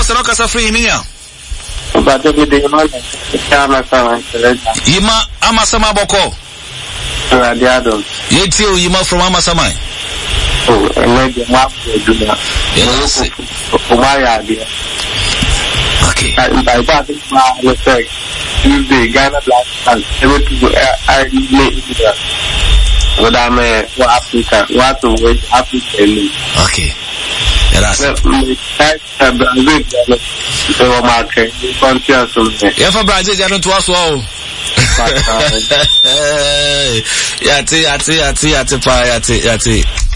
Kasa no kasa free minya. But the day man, Yima Amasama Boko. Radiado. Yeti Yima from Amasamai. Oh, and then the map will do that. Yes. My idea. Okay. By that, I say, Tuesday, Ghana Black and everything I need that. What I'm Africa, what to wait Africa. Okay. That's it. Yeah, for Brazil, I don't was well. Yati.